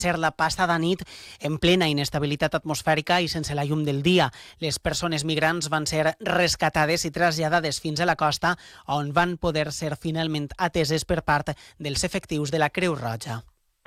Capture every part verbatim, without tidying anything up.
ser la passada nit en plena inestabilitat atmosfèrica i sense la llum del dia. Les persones migrants van ser rescatades i traslladades fins a la costa, on van poder ser finalment ateses per part dels efectius de la Creu Roja.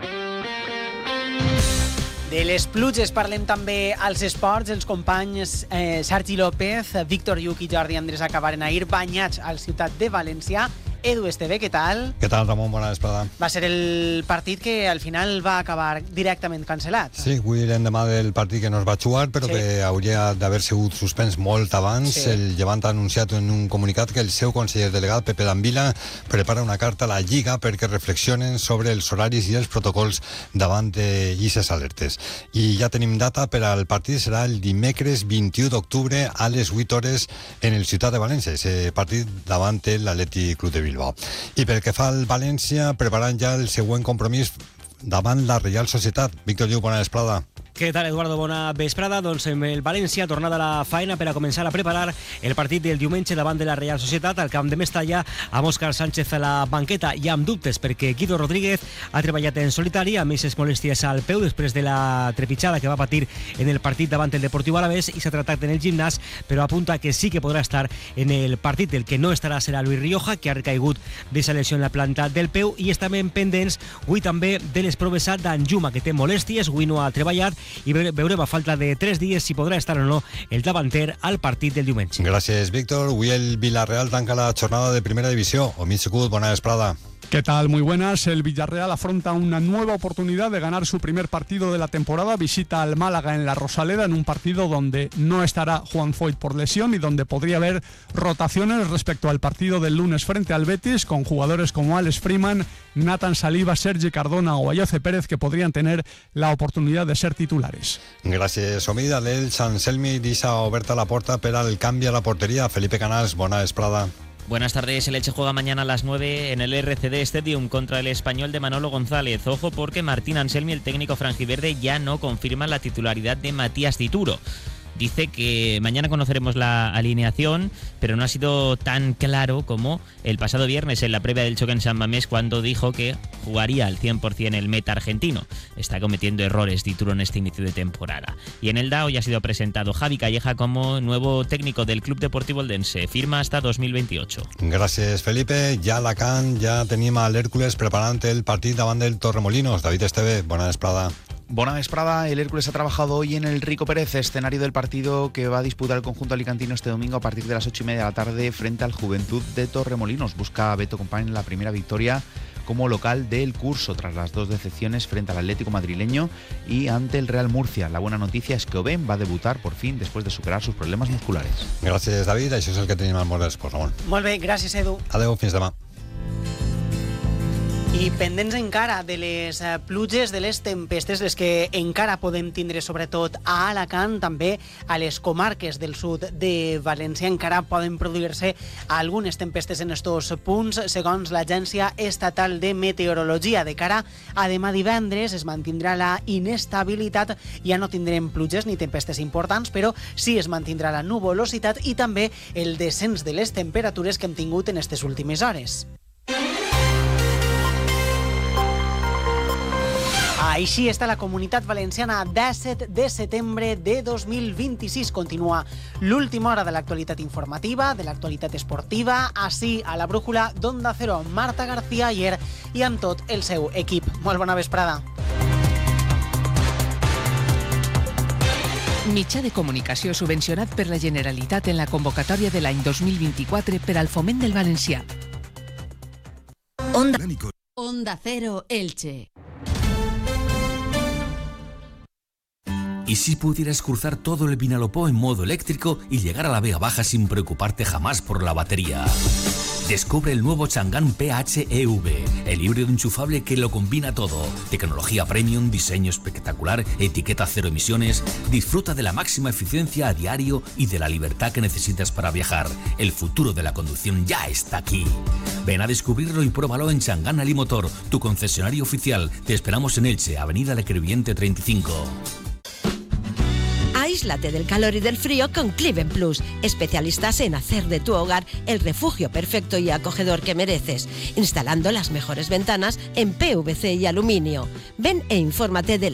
De les pluges parlem també als esports. Els companys eh, Sergi López, Víctor Lluc i Jordi Andrés acabaren ahir banyats al Ciutat de València. Edu Esteve, què tal? Què tal, Ramon? Bona vesprada. Va ser el partit que al final va acabar directament cancel·lat. Sí, avui l'endemà del partit que no es va jugar, però sí, que hauria d'haver sigut suspens molt abans. Sí. El Llevant ha anunciat en un comunicat que el seu conseller delegat, Pepe D'Ambila, prepara una carta a la Lliga perquè reflexionen sobre els horaris i els protocols davant d'aquestes alertes. I ja tenim data per al partit, serà el dimecres vint-i-u d'octubre a les vuit hores en el Ciutat de València, ese partit davant l'Atlètic Club de Bilbao. I pel que fa al València, preparant ja el següent compromís davant la Reial Societat. Víctor Lluc, bona vesprada. Què tal, Eduardo? Bona vesprada. Doncs en el València, tornada a la faena per a començar a preparar el partit del diumenge davant de la Reial Societat al camp de Mestalla, amb Òscar Sánchez a la banqueta i amb dubtes perquè Guido Rodríguez ha treballat en solitari amb aquestes molèsties al peu després de la trepitjada que va patir en el partit davant el Deportiu Alavés i s'ha tratat en el gimnàs, però apunta que sí que podrà estar en el partit. El que no estarà serà Luis Rioja, que ha recaigut d'aquesta lesió en la planta del peu, i estem pendents avui també de les proves a Danjuma, que té molèsties, avui no ha treballat, i veurem a falta de tres dies si podrà estar o no el davanter al partit del diumenge. Gràcies, Víctor. Avui el Villarreal tanca la jornada de primera divisió. Omid Secut, bona vesprada. ¿Qué tal? Muy buenas. El Villarreal afronta una nueva oportunidad de ganar su primer partido de la temporada. Visita al Málaga en la Rosaleda en un partido donde no estará Juan Foyth por lesión y donde podría haber rotaciones respecto al partido del lunes frente al Betis, con jugadores como Alex Freeman, Nathan Saliba, Sergi Cardona o Ayoce Pérez, que podrían tener la oportunidad de ser titulares. Gràcies, Omid. El Sant Celmi deixa oberta la porta per al canvi a la porteria. Felipe Canals, bona vesprada. Buenas tardes, el Elche juega mañana a las nueve en el R C D Stadium contra el Español de Manolo González. Ojo porque Martín Anselmi, el técnico franjiverde, ya no confirma la titularidad de Matías Dituro. Dice que mañana conoceremos la alineación, pero no ha sido tan claro como el pasado viernes en la previa del choque en San Mamés, cuando dijo que jugaría al cien por ciento el meta argentino. Está cometiendo errores Dituro en este inicio de temporada. Y en el D A hoy ha sido presentado Javi Calleja como nuevo técnico del Club Deportivo Eldense. Firma hasta dos mil veintiocho. Gràcies, Felipe. Ja a Alacant ja tenim a l'Hèrcules preparant el partit davant del Torremolinos. David Esteve, bona vesprada. Buena vesprada. El Hércules ha trabajado hoy en el Rico Pérez, escenario del partido que va a disputar el conjunto alicantino este domingo a partir de las ocho y media de la tarde frente al Juventud de Torremolinos. Busca a Beto Company la primera victoria como local del curso tras las dos decepciones frente al Atlético madrileño y ante el Real Murcia. La buena noticia es que Oben va a debutar por fin después de superar sus problemas musculares. Gràcies, David. Això és el que tenim al Món d'Esports, Ramon. Molt bé, gràcies, Edu. Adeu, fins demà. I pendents encara de les pluges, de les tempestes, les que encara podem tindre sobretot a Alacant, també a les comarques del sud de València encara poden produir-se algunes tempestes en estos punts, segons l'Agència Estatal de Meteorologia. De cara a demà divendres es mantindrà la inestabilitat, ja no tindrem pluges ni tempestes importants, però sí es mantindrà la nuvolositat i també el descens de les temperatures que hem tingut en aquestes últimes hores. Així està la Comunitat Valenciana a disset de setembre de dos mil vint-i-sis. Continua l'última hora de l'actualitat informativa, de l'actualitat esportiva, així a la brújula d'Onda Cero, Marta García Ayer i amb tot el seu equip. Molt bona vesprada. Mitjà de comunicació subvencionat per la Generalitat en la convocatòria de l'any dos mil vint-i-quatre per al foment del valencià. Onda, Onda Cero Elche. ¿Y si pudieras cruzar todo el Vinalopó en modo eléctrico y llegar a la Vega Baja sin preocuparte jamás por la batería? Descubre el nuevo Chang'an P H E V, el híbrido enchufable que lo combina todo. Tecnología premium, diseño espectacular, etiqueta cero emisiones. Disfruta de la máxima eficiencia a diario y de la libertad que necesitas para viajar. El futuro de la conducción ya está aquí. Ven a descubrirlo y pruébalo en Chang'an Alimotor, tu concesionario oficial. Te esperamos en Elche, Avenida de Crevillente treinta y cinco. Aíslate del calor y del frío con Cliven Plus, especialistas en hacer de tu hogar el refugio perfecto y acogedor que mereces, instalando las mejores ventanas en P V C y aluminio. Ven e infórmate de